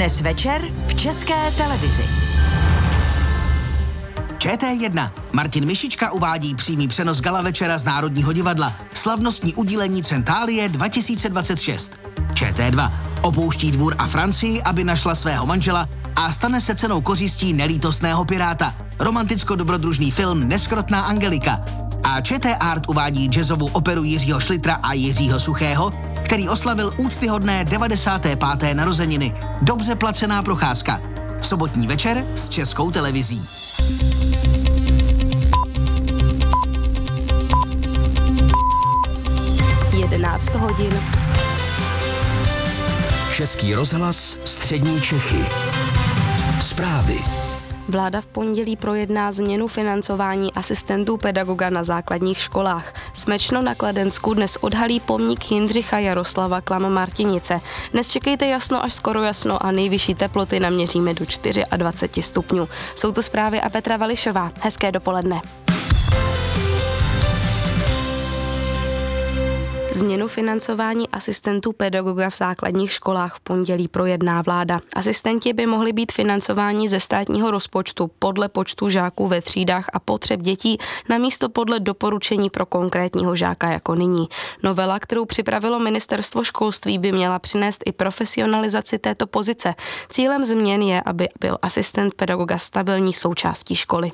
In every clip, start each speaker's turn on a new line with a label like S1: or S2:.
S1: Dnes večer v České televizi.
S2: ČT1. Martin Mišička uvádí přímý přenos gala večera z Národního divadla. Slavnostní udílení Centálie 2026. ČT2. Opouští dvůr a Francii, aby našla svého manžela a stane se cenou kořistí nelítostného piráta. Romanticko-dobrodružný film Neskrotná Angelika. A ČT Art uvádí jazzovou operu Jiřího Šlitra a Jiřího Suchého, který oslavil úctyhodné 95. narozeniny. Dobře placená procházka. Sobotní večer s Českou televizí.
S3: hodin.
S4: Český rozhlas, střední Čechy. Zprávy.
S3: Vláda v pondělí projedná změnu financování asistentů pedagoga na základních školách. Smečno na Kladensku dnes odhalí pomník Jindřicha Jaroslava Klama-Martinice. Dnes čekejte jasno až skoro jasno a nejvyšší teploty naměříme do 24 stupňů. Jsou to zprávy a Petra Vališová. Hezké dopoledne. Změnu financování asistentů pedagoga v základních školách v pondělí projedná vláda. Asistenti by mohli být financováni ze státního rozpočtu podle počtu žáků ve třídách a potřeb dětí namísto podle doporučení pro konkrétního žáka jako nyní. Novela, kterou připravilo Ministerstvo školství, by měla přinést i profesionalizaci této pozice. Cílem změn je, aby byl asistent pedagoga stabilní součástí školy.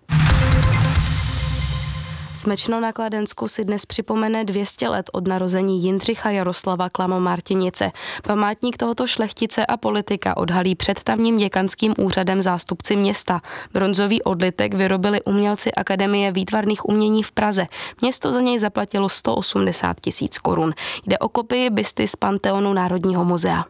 S3: Smečno na Kladensku si dnes připomene 200 let od narození Jindřicha Jaroslava Klama-Martinice. Památník tohoto šlechtice a politika odhalí před tamním děkanským úřadem zástupci města. Bronzový odlitek vyrobili umělci Akademie výtvarných umění v Praze. Město za něj zaplatilo 180 000 korun. Jde o kopii busty z Panteonu Národního muzea.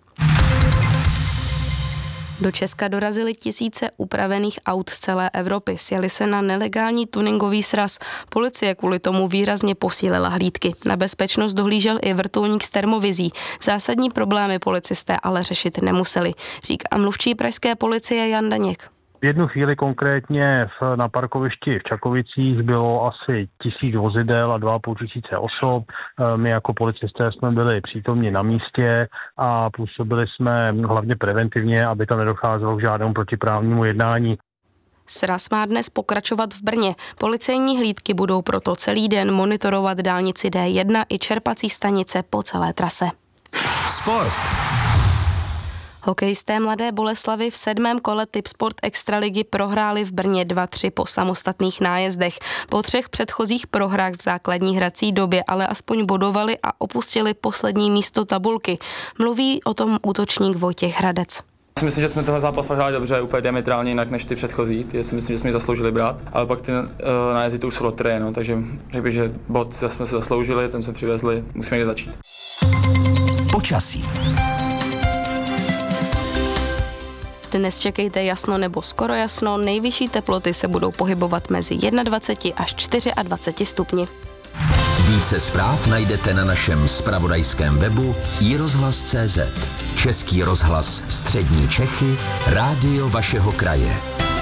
S3: Do Česka dorazily tisíce upravených aut z celé Evropy. Sjeli se na nelegální tuningový sraz. Policie kvůli tomu výrazně posílila hlídky. Na bezpečnost dohlížel i vrtulník s termovizí. Zásadní problémy policisté ale řešit nemuseli, říká mluvčí pražské policie Jan Daněk.
S5: V jednu chvíli konkrétně na parkovišti v Čakovicích bylo asi 1000 vozidel a 2500 osob. My jako policisté jsme byli přítomni na místě a působili jsme hlavně preventivně, aby tam nedocházelo k žádnému protiprávnímu jednání.
S3: Sraz má dnes pokračovat v Brně. Policejní hlídky budou proto celý den monitorovat dálnici D1 i čerpací stanice po celé trase.
S4: Sport.
S3: Hokejisté Mladé Boleslavi v 7. kole Tipsport Extraligy prohráli v Brně 2-3 po samostatných nájezdech. Po 3 předchozích prohrách v základní hrací době ale aspoň bodovali a opustili poslední místo tabulky. Mluví o tom útočník Vojtěch Hradec.
S6: Myslím, že jsme tohle zápas hráli dobře, úplně diametrálně jinak než ty předchozí, ty si myslím, že jsme ji zasloužili brát, ale pak ty nájezdy to už jsou loterie, no, takže řekl bych, že bod jsme se zasloužili, ten jsme přivezli, musíme někde začít.
S4: Počasí.
S3: Dnes čekejte jasno nebo skoro jasno, nejvyšší teploty se budou pohybovat mezi 21 až 24 stupni.
S4: Více zpráv najdete na našem zpravodajském webu iRozhlas.cz. Český rozhlas, střední Čechy, rádio vašeho kraje.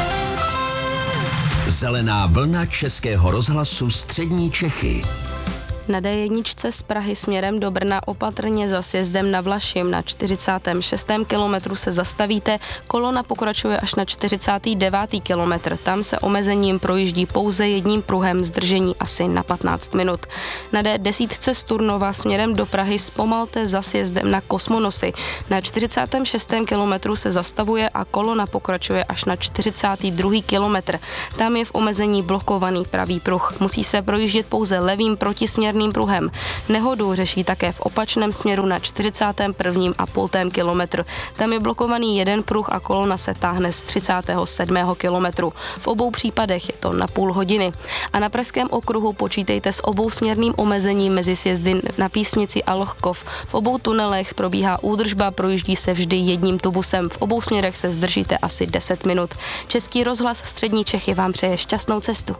S4: Zelená vlna Českého rozhlasu, střední Čechy.
S3: Na D1 z Prahy směrem do Brna opatrně za sjezdem na Vlašim. Na 46. kilometru se zastavíte, kolona pokračuje až na 49. kilometr. Tam se omezením projíždí pouze jedním pruhem, zdržení asi na 15 minut. Na D10 z Turnova směrem do Prahy zpomalte za sjezdem na Kosmonosy. Na 46. kilometru se zastavuje a kolona pokračuje až na 42. kilometr. Tam je v omezení blokovaný pravý pruh. Musí se projíždět pouze levým protisměrným pruhem. Nehodu řeší také v opačném směru na 41,5 kilometru. Tam je blokovaný jeden pruh a kolona se táhne z 37. kilometru. V obou případech je to na půl hodiny. A na pražském okruhu počítejte s obousměrným omezením mezi sjezdy na Písnici a Lohkov. V obou tunelech probíhá údržba, projíždí se vždy jedním tubusem. V obou směrech se zdržíte asi 10 minut. Český rozhlas střední Čechy vám přeje šťastnou cestu.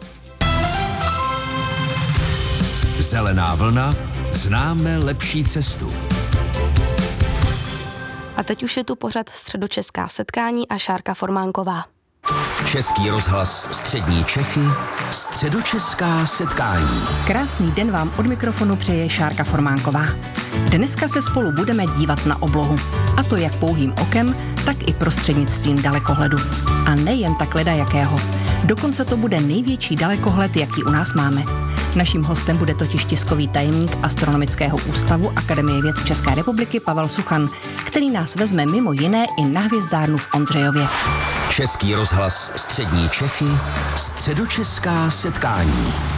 S4: Zelená vlna, známe lepší cestu.
S3: A teď už je tu pořad Středočeská setkání a Šárka Formánková.
S4: Český rozhlas Střední Čechy, středočeská setkání.
S7: Krásný den vám od mikrofonu přeje Šárka Formánková. Dneska se spolu budeme dívat na oblohu. A to jak pouhým okem, tak i prostřednictvím dalekohledu. A nejen tak ledajakého. Dokonce to bude největší dalekohled, jaký u nás máme. Naším hostem bude totiž tiskový tajemník Astronomického ústavu Akademie věd České republiky Pavel Suchan, který nás vezme mimo jiné i na hvězdárnu v Ondřejově.
S4: Český rozhlas Střední Čechy, středočeská setkání.